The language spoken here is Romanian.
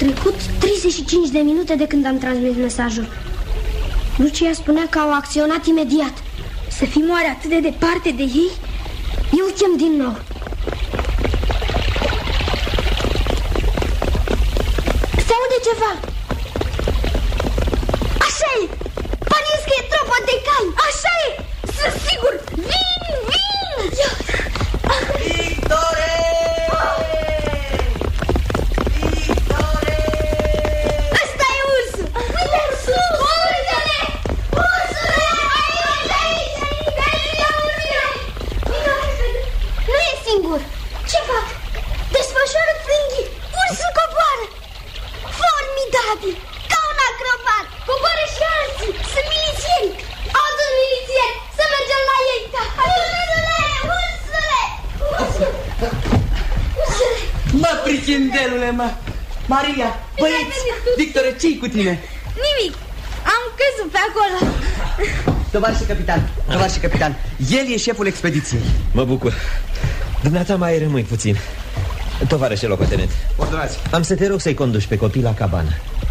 trecut 35 de minute de când am transmis mesajul. Lucia spunea că au acționat imediat. Să fim oare atât de departe de ei? Eu îl chem din nou. Se aude ceva. Așa e! Părinți că e tropa de cai. Așa e! Sunt sigur! Vin! Victore! Victore! Ăsta e ursul! Uite ursul! Uite-le! Ursule! Aici! Nu e singur! Ce fac? Desfășoară frânghii! Ursul coboară! Formidabil! Ca un acrobat! Coboară și alții! Sunt milițieni! Adun milițieni! Să mergem la ei! Ursule! Ursule! Ursule! Mă, prichindelule, mă! Maria, băieți, Victore, ce-i cu tine? Nimic! Am căzut pe acolo! Tovarășe capitan, el e șeful expediției. Mă bucur. Dumneata mai rămâi puțin. Tovarășe locotenent, Ordonați. am să te rog să-i conduci pe copii la cabană.